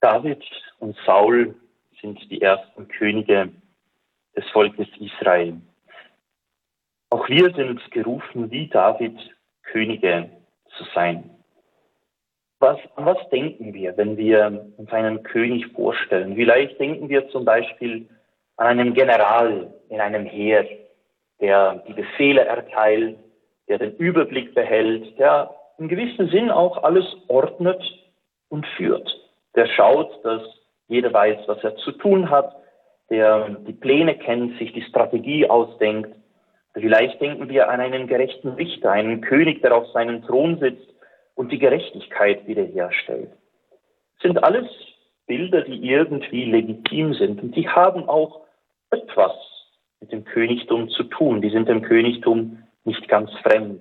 David und Saul sind die ersten Könige des Volkes Israel. Auch wir sind gerufen, wie David, Könige zu sein. An was denken wir, wenn wir uns einen König vorstellen? Vielleicht denken wir zum Beispiel an einen General in einem Heer, der die Befehle erteilt, der den Überblick behält, der im gewissen Sinn auch alles ordnet und führt. Der schaut, dass jeder weiß, was er zu tun hat, der die Pläne kennt, sich die Strategie ausdenkt. Vielleicht denken wir an einen gerechten Richter, einen König, der auf seinem Thron sitzt und die Gerechtigkeit wiederherstellt. Das sind alles Bilder, die irgendwie legitim sind. Und die haben auch etwas mit dem Königtum zu tun. Die sind dem Königtum nicht ganz fremd.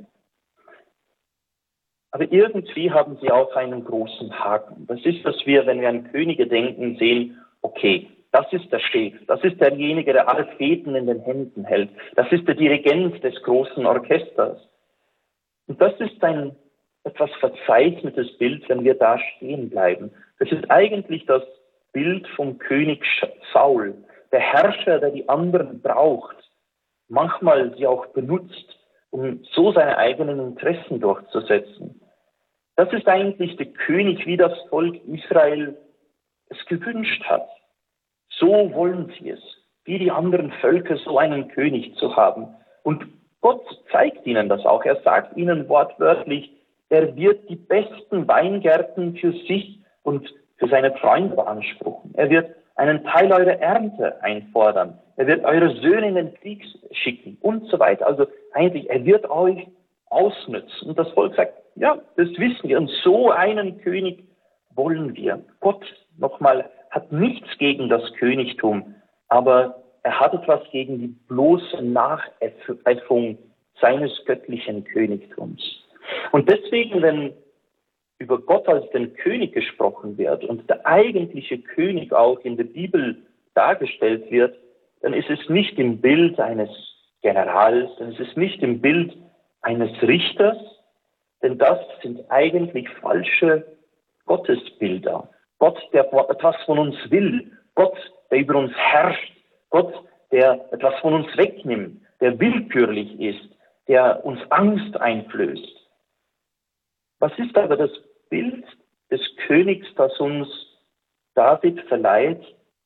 Aber irgendwie haben sie auch einen großen Haken. Das ist, dass wir, wenn wir an Könige denken, sehen, okay, das ist der Chef, das ist derjenige, der alle Fäden in den Händen hält. Das ist der Dirigent des großen Orchesters. Und das ist ein etwas verzeichnetes Bild, wenn wir da stehen bleiben. Das ist eigentlich das Bild vom König Saul, der Herrscher, der die anderen braucht, manchmal sie auch benutzt, um so seine eigenen Interessen durchzusetzen. Das ist eigentlich der König, wie das Volk Israel es gewünscht hat. So wollen sie es, wie die anderen Völker, so einen König zu haben. Und Gott zeigt ihnen das auch. Er sagt ihnen wortwörtlich, er wird die besten Weingärten für sich und für seine Freunde beanspruchen. Er wird einen Teil eurer Ernte einfordern. Er wird eure Söhne in den Krieg schicken und so weiter. Also eigentlich, er wird euch ausnützen. Und das Volk sagt, ja, das wissen wir. Und so einen König wollen wir. Gott, nochmal, hat nichts gegen das Königtum, aber er hat etwas gegen die bloße Nachäffung seines göttlichen Königtums. Und deswegen, wenn über Gott als den König gesprochen wird und der eigentliche König auch in der Bibel dargestellt wird, dann ist es nicht im Bild eines Generals, dann ist es nicht im Bild eines Richters, denn das sind eigentlich falsche Gottesbilder. Gott, der etwas von uns will, Gott, der über uns herrscht, Gott, der etwas von uns wegnimmt, der willkürlich ist, der uns Angst einflößt. Was ist aber das Bild des Königs, das uns David verleiht?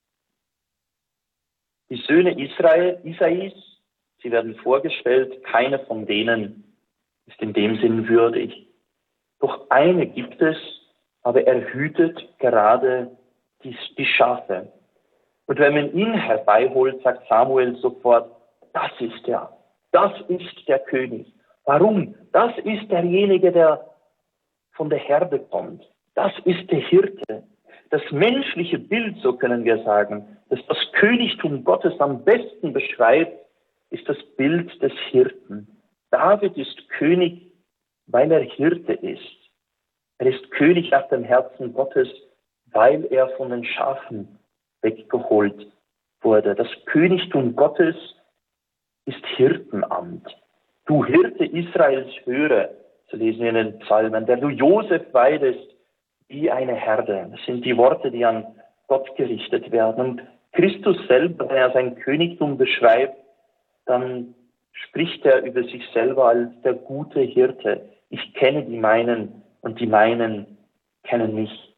Die Söhne Isais, sie werden vorgestellt, keiner von denen ist in dem Sinn würdig. Doch eine gibt es, aber er hütet gerade die Schafe. Und wenn man ihn herbeiholt, sagt Samuel sofort, das ist der König. Warum? Das ist derjenige, der von der Herde kommt. Das ist der Hirte. Das menschliche Bild, so können wir sagen, das das Königtum Gottes am besten beschreibt, ist das Bild des Hirten. David ist König, weil er Hirte ist. Er ist König nach dem Herzen Gottes, weil er von den Schafen weggeholt wurde. Das Königtum Gottes ist Hirtenamt. Du Hirte Israels, höre, so lesen wir in den Psalmen, der du Josef weidest wie eine Herde. Das sind die Worte, die an Gott gerichtet werden. Und Christus selber, wenn er sein Königtum beschreibt, dann spricht er über sich selber als der gute Hirte. Ich kenne die meinen und die meinen kennen mich.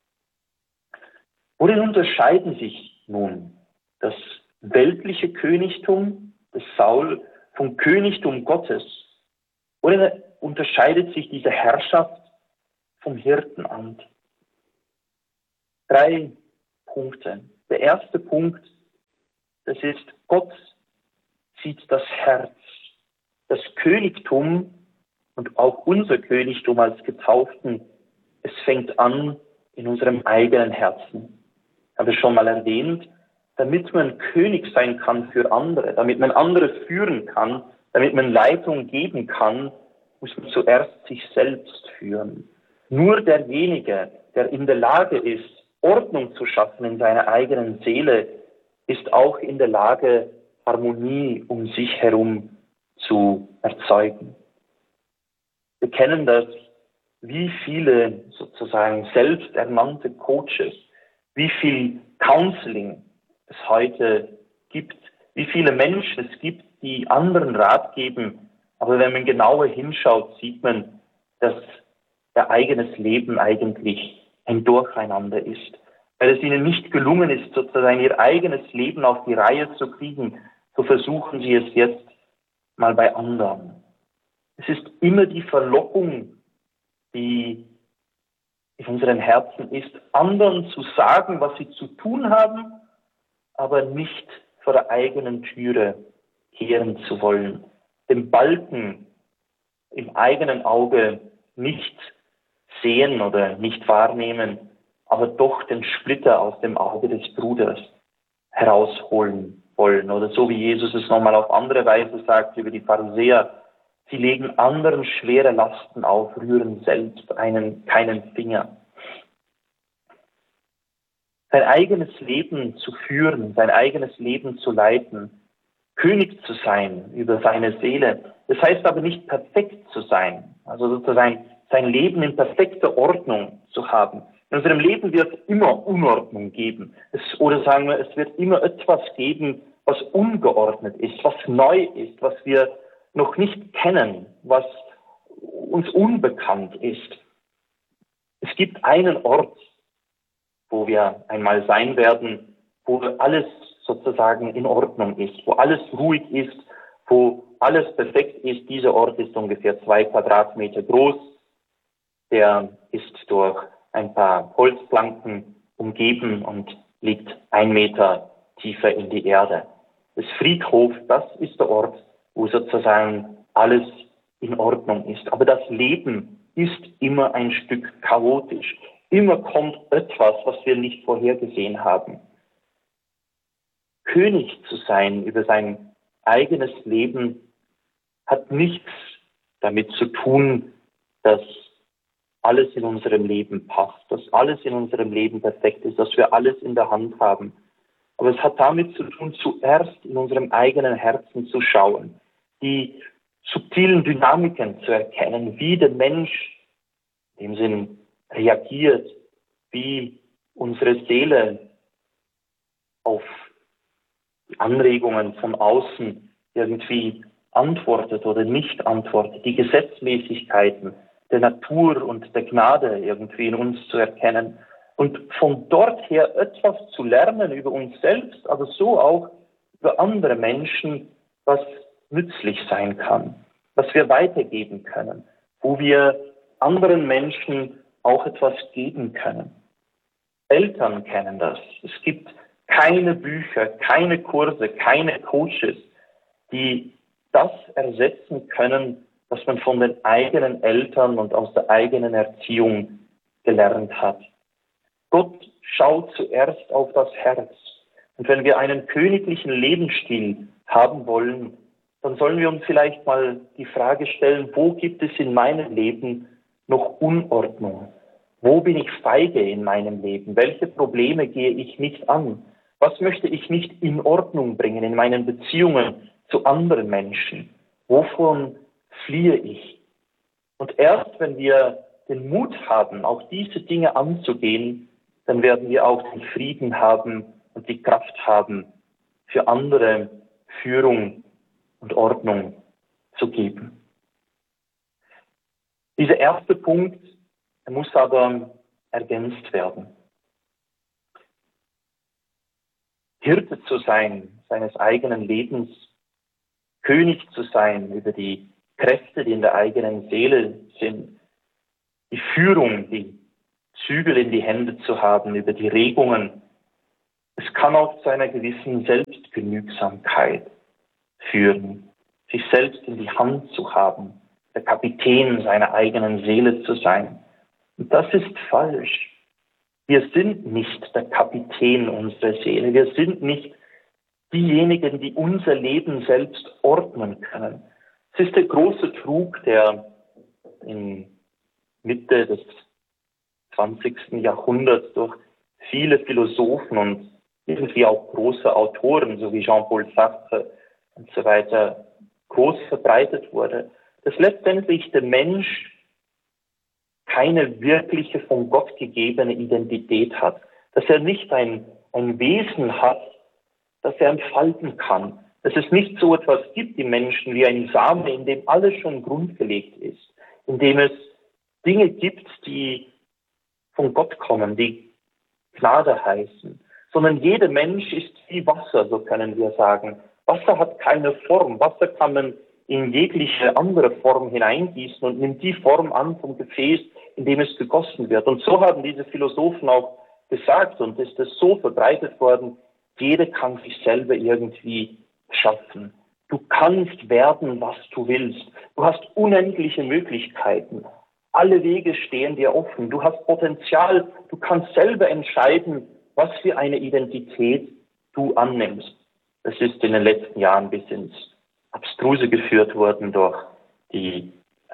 Worin unterscheiden sich nun das weltliche Königtum des Saul vom Königtum Gottes? Worin unterscheidet sich diese Herrschaft vom Hirtenamt? 3 Punkte. Der erste Punkt, das ist, Gott sieht das Herz. Das Königtum und auch unser Königtum als Getauften, es fängt an in unserem eigenen Herzen. Ich habe es schon mal erwähnt, damit man König sein kann für andere, damit man andere führen kann, damit man Leitung geben kann, muss man zuerst sich selbst führen. Nur derjenige, der in der Lage ist, Ordnung zu schaffen in seiner eigenen Seele, ist auch in der Lage, Harmonie um sich herum zu erzeugen. Wir kennen das, wie viele sozusagen selbsternannte Coaches, wie viel Counseling es heute gibt, wie viele Menschen es gibt, die anderen Rat geben. Aber wenn man genauer hinschaut, sieht man, dass ihr eigenes Leben eigentlich ein Durcheinander ist. Weil es ihnen nicht gelungen ist, sozusagen ihr eigenes Leben auf die Reihe zu kriegen, so versuchen sie es jetzt mal bei anderen. Es ist immer die Verlockung, die in unseren Herzen ist, anderen zu sagen, was sie zu tun haben, aber nicht vor der eigenen Türe kehren zu wollen. Den Balken im eigenen Auge nicht sehen oder nicht wahrnehmen, aber doch den Splitter aus dem Auge des Bruders herausholen wollen. Oder so wie Jesus es nochmal auf andere Weise sagt über die Pharisäer, sie legen anderen schwere Lasten auf, rühren selbst keinen Finger. Sein eigenes Leben zu führen, sein eigenes Leben zu leiten, König zu sein über seine Seele, das heißt aber nicht perfekt zu sein, also sozusagen sein Leben in perfekter Ordnung zu haben. In unserem Leben wird es immer Unordnung geben. Oder sagen wir, es wird immer etwas geben, was ungeordnet ist, was neu ist, was wir noch nicht kennen, was uns unbekannt ist. Es gibt einen Ort, wo wir einmal sein werden, wo alles sozusagen in Ordnung ist, wo alles ruhig ist, wo alles perfekt ist. Dieser Ort ist ungefähr 2 Quadratmeter groß. Der ist durch ein paar Holzplanken umgeben und liegt 1 Meter tiefer in die Erde. Das Friedhof, das ist der Ort, wo sozusagen alles in Ordnung ist. Aber das Leben ist immer ein Stück chaotisch. Immer kommt etwas, was wir nicht vorhergesehen haben. König zu sein über sein eigenes Leben hat nichts damit zu tun, dass alles in unserem Leben passt, dass alles in unserem Leben perfekt ist, dass wir alles in der Hand haben. Aber es hat damit zu tun, zuerst in unserem eigenen Herzen zu schauen, die subtilen Dynamiken zu erkennen, wie der Mensch in dem Sinn reagiert, wie unsere Seele auf die Anregungen von außen irgendwie antwortet oder nicht antwortet, die Gesetzmäßigkeiten der Natur und der Gnade irgendwie in uns zu erkennen und von dort her etwas zu lernen über uns selbst, aber so auch über andere Menschen, was nützlich sein kann, was wir weitergeben können, wo wir anderen Menschen auch etwas geben können. Eltern kennen das. Es gibt keine Bücher, keine Kurse, keine Coaches, die das ersetzen können, was man von den eigenen Eltern und aus der eigenen Erziehung gelernt hat. Gott schaut zuerst auf das Herz. Und wenn wir einen königlichen Lebensstil haben wollen, dann sollen wir uns vielleicht mal die Frage stellen, wo gibt es in meinem Leben noch Unordnung? Wo bin ich feige in meinem Leben? Welche Probleme gehe ich nicht an? Was möchte ich nicht in Ordnung bringen in meinen Beziehungen zu anderen Menschen? Wovon fliehe ich? Und erst wenn wir den Mut haben, auch diese Dinge anzugehen, dann werden wir auch den Frieden haben und die Kraft haben, für andere Führung und Ordnung zu geben. Dieser erste Punkt, der muss aber ergänzt werden. Hirte zu sein seines eigenen Lebens, König zu sein über die Kräfte, die in der eigenen Seele sind, die Führung, die Zügel in die Hände zu haben, über die Regungen. Es kann auch zu einer gewissen Selbstgenügsamkeit führen, sich selbst in die Hand zu haben, der Kapitän seiner eigenen Seele zu sein. Und das ist falsch. Wir sind nicht der Kapitän unserer Seele. Wir sind nicht diejenigen, die unser Leben selbst ordnen können. Es ist der große Trug, der in Mitte des 20. Jahrhunderts durch viele Philosophen und irgendwie auch große Autoren, so wie Jean-Paul Sartre und so weiter, groß verbreitet wurde, dass letztendlich der Mensch keine wirkliche von Gott gegebene Identität hat, dass er nicht ein Wesen hat, das er entfalten kann. Dass es nicht so etwas gibt im Menschen wie ein Same, in dem alles schon grundgelegt ist, in dem es Dinge gibt, die von Gott kommen, die Gnade heißen, sondern jeder Mensch ist wie Wasser, so können wir sagen. Wasser hat keine Form. Wasser kann man in jegliche andere Form hineingießen und nimmt die Form an vom Gefäß, in dem es gegossen wird. Und so haben diese Philosophen auch gesagt und ist es so verbreitet worden, jeder kann sich selber irgendwie schaffen. Du kannst werden, was du willst. Du hast unendliche Möglichkeiten. Alle Wege stehen dir offen. Du hast Potenzial. Du kannst selber entscheiden, was für eine Identität du annimmst. Das ist in den letzten Jahren bis ins Abstruse geführt worden durch die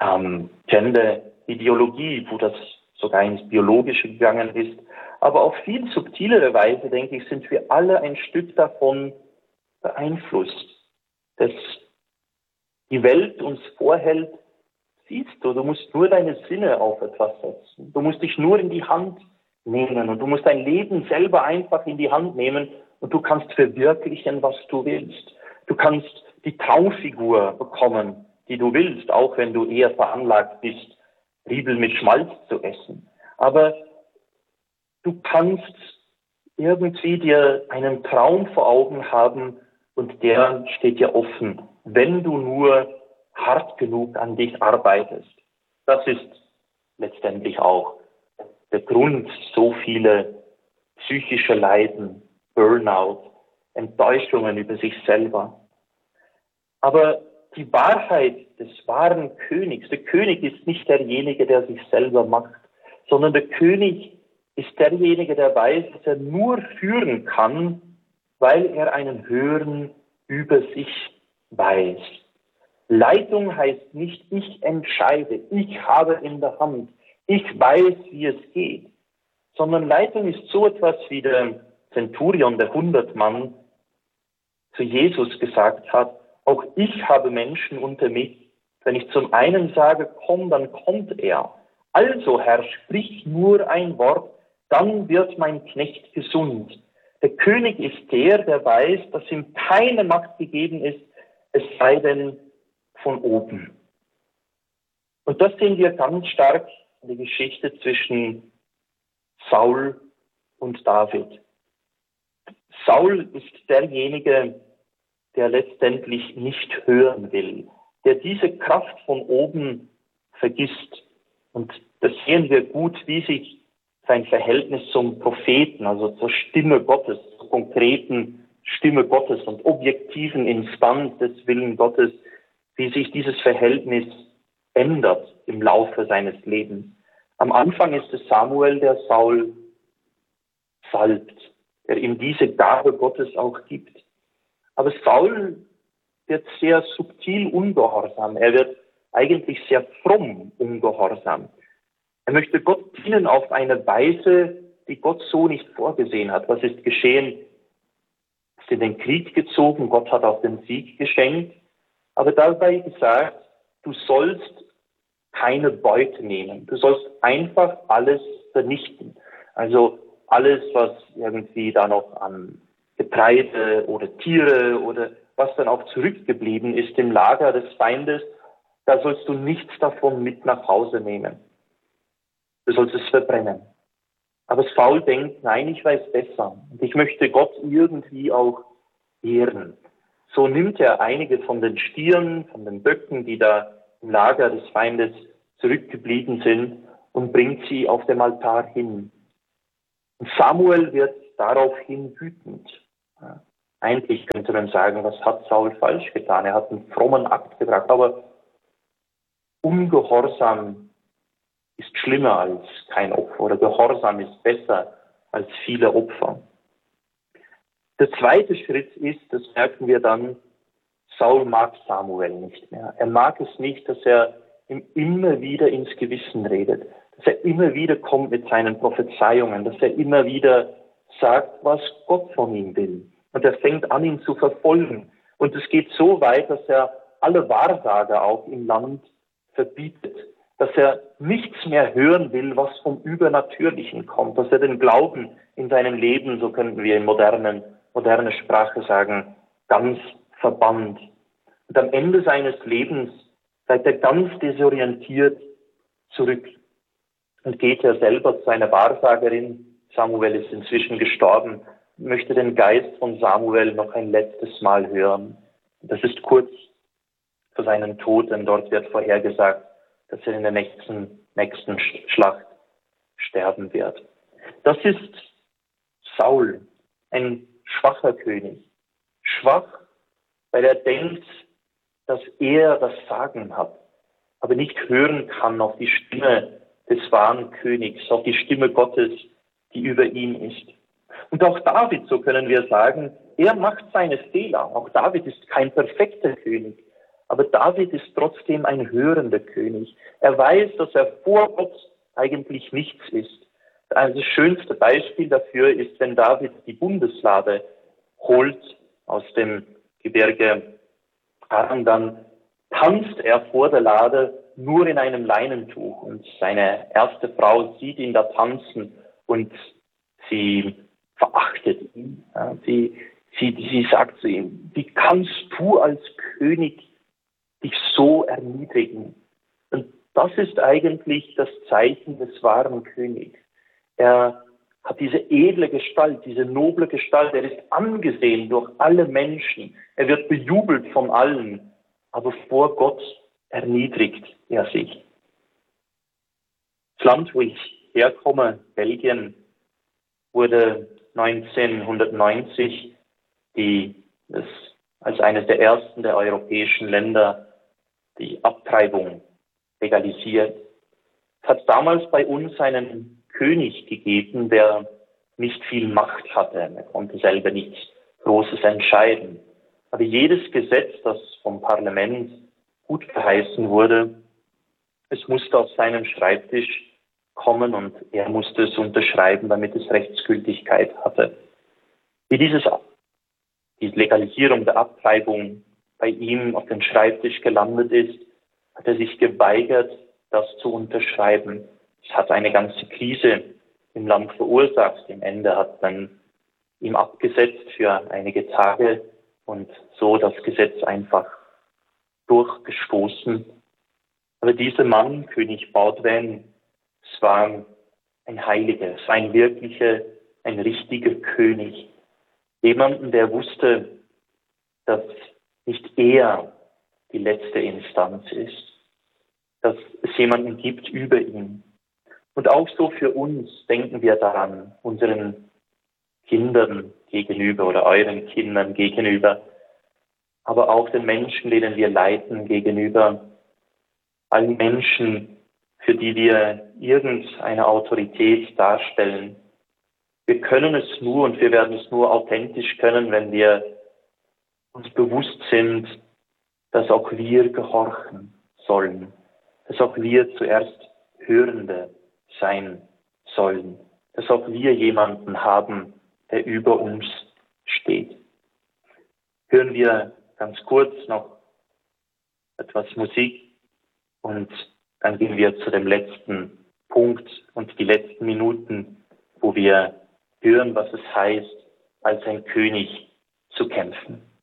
Gender-Ideologie, wo das sogar ins Biologische gegangen ist. Aber auf viel subtilere Weise, denke ich, sind wir alle ein Stück davon beeinflusst, dass die Welt uns vorhält, siehst du musst nur deine Sinne auf etwas setzen. Du musst dich nur in die Hand nehmen und du musst dein Leben selber einfach in die Hand nehmen und du kannst verwirklichen, was du willst. Du kannst die Traumfigur bekommen, die du willst, auch wenn du eher veranlagt bist, Riebel mit Schmalz zu essen. Aber du kannst irgendwie dir einen Traum vor Augen haben und der steht dir offen, wenn du nur hart genug an dich arbeitest. Das ist letztendlich auch der Grund, so viele psychische Leiden, Burnout, Enttäuschungen über sich selber. Aber die Wahrheit des wahren Königs, der König ist nicht derjenige, der sich selber macht, sondern der König ist derjenige, der weiß, dass er nur führen kann, weil er einen Höheren über sich weiß. Leitung heißt nicht, ich entscheide, ich habe in der Hand, ich weiß, wie es geht, sondern Leitung ist so etwas, wie der Zenturion, der 100-Mann, zu Jesus gesagt hat, auch ich habe Menschen unter mich. Wenn ich zum einen sage, komm, dann kommt er. Also, Herr, sprich nur ein Wort, dann wird mein Knecht gesund. Der König ist der weiß, dass ihm keine Macht gegeben ist, es sei denn von oben. Und das sehen wir ganz stark in der Geschichte zwischen Saul und David. Saul ist derjenige, der letztendlich nicht hören will, der diese Kraft von oben vergisst. Und das sehen wir gut, wie sich sein Verhältnis zum Propheten, also zur Stimme Gottes, zur konkreten Stimme Gottes und objektiven Instanz des Willens Gottes, wie sich dieses Verhältnis ändert im Laufe seines Lebens. Am Anfang ist es Samuel, der Saul salbt, der ihm diese Gabe Gottes auch gibt. Aber Saul wird sehr subtil ungehorsam. Er wird eigentlich sehr fromm ungehorsam. Er möchte Gott dienen auf eine Weise, die Gott so nicht vorgesehen hat. Was ist geschehen? Er ist in den Krieg gezogen, Gott hat auch den Sieg geschenkt. Aber dabei gesagt, du sollst keine Beute nehmen. Du sollst einfach alles vernichten. Also alles, was irgendwie da noch an Getreide oder Tiere oder was dann auch zurückgeblieben ist im Lager des Feindes, da sollst du nichts davon mit nach Hause nehmen. Du sollst es verbrennen. Aber Saul denkt, nein, ich weiß besser. Und ich möchte Gott irgendwie auch ehren. So nimmt er einige von den Stieren, von den Böcken, die da im Lager des Feindes zurückgeblieben sind, und bringt sie auf dem Altar hin. Und Samuel wird daraufhin wütend. Ja, eigentlich könnte man sagen, was hat Saul falsch getan? Er hat einen frommen Akt gebracht, aber Ungehorsam ist schlimmer als kein Opfer oder Gehorsam ist besser als viele Opfer. Der zweite Schritt ist, das merken wir dann, Saul mag Samuel nicht mehr. Er mag es nicht, dass er ihm immer wieder ins Gewissen redet, dass er immer wieder kommt mit seinen Prophezeiungen, dass er immer wieder sagt, was Gott von ihm will. Und er fängt an, ihn zu verfolgen. Und es geht so weit, dass er alle Wahrsager auch im Land verbietet. dass er nichts mehr hören will, was vom Übernatürlichen kommt, dass er den Glauben in seinem Leben, so könnten wir in moderne Sprache sagen, ganz verbannt. Und am Ende seines Lebens bleibt er ganz desorientiert zurück und geht er selber zu seiner Wahrsagerin. Samuel ist inzwischen gestorben, möchte den Geist von Samuel noch ein letztes Mal hören. Das ist kurz vor seinem Tod, denn dort wird vorhergesagt, dass er in der nächsten Schlacht sterben wird. Das ist Saul, ein schwacher König. Schwach, weil er denkt, dass er das Sagen hat, aber nicht hören kann auf die Stimme des wahren Königs, auf die Stimme Gottes, die über ihm ist. Und auch David, so können wir sagen, er macht seine Fehler. Auch David ist kein perfekter König. Aber David ist trotzdem ein hörender König. Er weiß, dass er vor Gott eigentlich nichts ist. Das schönste Beispiel dafür ist, wenn David die Bundeslade holt aus dem Gebirge Aram, dann tanzt er vor der Lade nur in einem Leinentuch. Und seine erste Frau sieht ihn da tanzen und sie verachtet ihn. Sie sagt zu ihm, wie kannst du als König dich so erniedrigen? Und das ist eigentlich das Zeichen des wahren Königs. Er hat diese edle Gestalt, diese noble Gestalt. Er ist angesehen durch alle Menschen. Er wird bejubelt von allen. Aber vor Gott erniedrigt er sich. Das Land, wo ich herkomme, Belgien, wurde 1990 als eines der ersten der europäischen Länder die Abtreibung legalisiert. Es hat damals bei uns einen König gegeben, der nicht viel Macht hatte. Er konnte selber nichts Großes entscheiden. Aber jedes Gesetz, das vom Parlament gut geheißen wurde, es musste auf seinen Schreibtisch kommen und er musste es unterschreiben, damit es Rechtsgültigkeit hatte. Wie die Legalisierung der Abtreibung bei ihm auf den Schreibtisch gelandet ist, hat er sich geweigert, das zu unterschreiben. Es hat eine ganze Krise im Land verursacht. Im Ende hat man ihm abgesetzt für einige Tage und so das Gesetz einfach durchgestoßen. Aber dieser Mann, König Baudouin, es war ein Heiliger, es war ein richtiger König. Jemanden, der wusste, dass nicht er die letzte Instanz ist, dass es jemanden gibt über ihn. Und auch so für uns denken wir daran, unseren Kindern gegenüber oder euren Kindern gegenüber, aber auch den Menschen, denen wir leiten, gegenüber, allen Menschen, für die wir irgendeine Autorität darstellen. Wir können es nur und wir werden es nur authentisch können, wenn wir uns bewusst sind, dass auch wir gehorchen sollen, dass auch wir zuerst Hörende sein sollen, dass auch wir jemanden haben, der über uns steht. Hören wir ganz kurz noch etwas Musik und dann gehen wir zu dem letzten Punkt und die letzten Minuten, wo wir hören, was es heißt, als ein König zu kämpfen.